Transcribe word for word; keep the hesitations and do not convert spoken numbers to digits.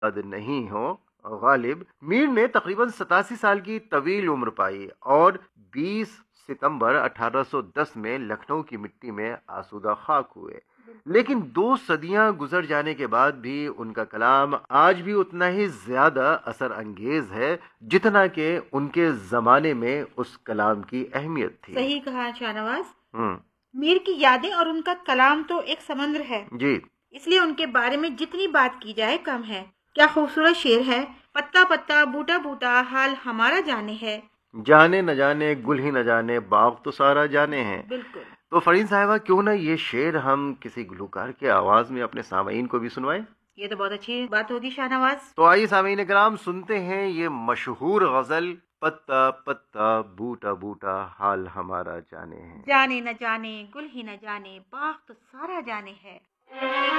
याद नहीं हो गालिब, मीर ने तकरीबन सतासी साल की तवील उम्र पाई और बीस सितंबर अठारह सौ दस में लखनऊ की मिट्टी में आसूदा खाक हुए। लेकिन दो सदियां गुजर जाने के बाद भी उनका कलाम आज भी उतना ही ज्यादा असर अंगेज है जितना कि उनके जमाने में उस कलाम की अहमियत थी। सही कहा शाहनवाज। हम्म। मीर की यादें और उनका कलाम तो एक समुद्र है, जी। इसलिए उनके बारे में जितनी बात की जाए कम है। क्या खूबसूरत शेर है। पत्ता पत्ता बूटा बूटा हाल हमारा जाने है। जाने न जाने गुल ही न जाने बाग तो सारा जाने हैं। बिल्कुल। तो फरीन साहिबा, क्यों ना ये शेर हम किसी गुलकार के आवाज में अपने सामीन को भी सुनवाएं। ये तो बहुत अच्छी बात होगी शाहनवाज। तो आइए सामीन कराम, सुनते हैं ये मशहूर गजल, पत्ता पत्ता बूटा बूटा हाल हमारा जाने हैं। जाने न जाने गुल ही न जाने बाग तो सारा जाने है।